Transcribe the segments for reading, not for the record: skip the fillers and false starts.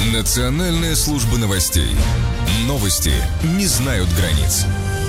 Национальная служба новостей. Новости не знают границ.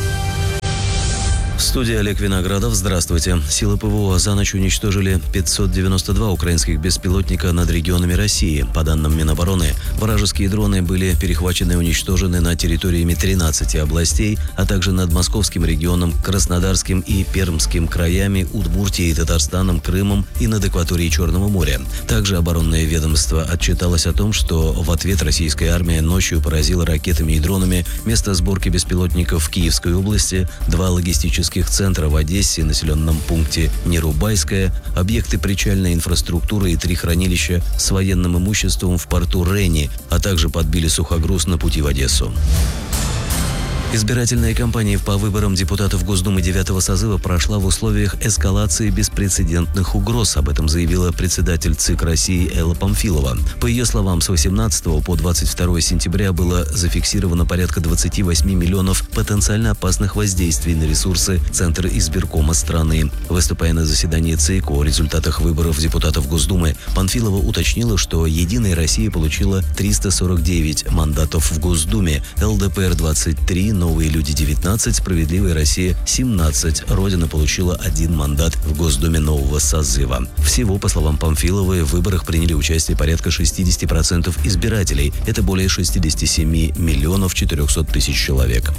В студии Олег Виноградов. Здравствуйте. Силы ПВО за ночь уничтожили 592 украинских беспилотника над регионами России. По данным Минобороны, вражеские дроны были перехвачены и уничтожены над территориями 13 областей, а также над Московским регионом, Краснодарским и Пермским краями, Удмуртией, Татарстаном, Крымом и над акваторией Черного моря. Также оборонное ведомство отчиталось о том, что в ответ российская армия ночью поразила ракетами и дронами место сборки беспилотников в Киевской области, 2 логистических центра в Одессе, населенном пункте Нерубайское, объекты причальной инфраструктуры и 3 хранилища с военным имуществом в порту Рени, а также подбили сухогруз на пути в Одессу. Избирательная кампания по выборам депутатов Госдумы 9-го созыва прошла в условиях эскалации беспрецедентных угроз. Об этом заявила председатель ЦИК России Элла Памфилова. По ее словам, с 18 по 22 сентября было зафиксировано порядка 28 миллионов потенциально опасных воздействий на ресурсы Центра избиркома страны. Выступая на заседании ЦИК о результатах выборов депутатов Госдумы, Памфилова уточнила, что «Единая Россия» получила 349 мандатов в Госдуме, ЛДПР – 23, «Новые люди» 19, «Справедливая Россия» 17. Родина получила 1 мандат в Госдуме нового созыва. Всего, по словам Памфиловой, в выборах приняли участие порядка 60% избирателей. Это более 67 миллионов 400 тысяч человек.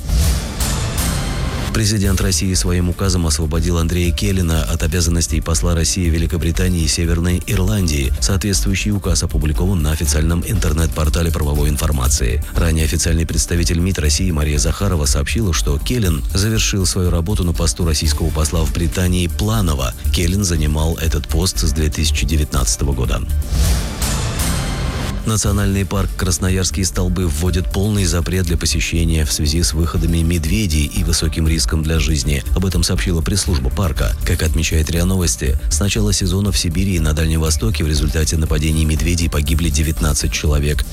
Президент России своим указом освободил Андрея Келлина от обязанностей посла России в Великобритании и Северной Ирландии. Соответствующий указ опубликован на официальном интернет-портале правовой информации. Ранее официальный представитель МИД России Мария Захарова сообщила, что Келлин завершил свою работу на посту российского посла в Британии планово. Келлин занимал этот пост с 2019 года. Национальный парк Красноярские столбы вводит полный запрет для посещения в связи с выходами медведей и высоким риском для жизни. Об этом сообщила пресс-служба парка. Как отмечает РИА Новости, с начала сезона в Сибири и на Дальнем Востоке в результате нападений медведей погибли 19 человек.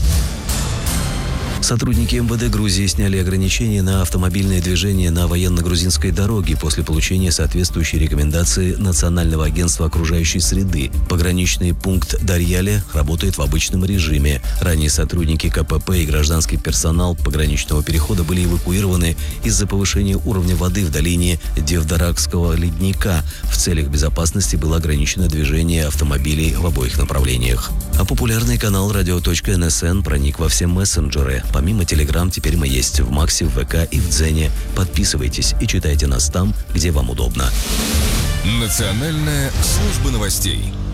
Сотрудники МВД Грузии сняли ограничения на автомобильное движение на военно-грузинской дороге после получения соответствующей рекомендации Национального агентства окружающей среды. Пограничный пункт Дарьяле работает в обычном режиме. Ранее сотрудники КПП и гражданский персонал пограничного перехода были эвакуированы из-за повышения уровня воды в долине Девдаракского ледника. В целях безопасности было ограничено движение автомобилей в обоих направлениях. А популярный канал radio.nsn проник во все мессенджеры. Помимо Telegram, теперь мы есть в Максе, в ВК и в Дзене. Подписывайтесь и читайте нас там, где вам удобно. Национальная служба новостей.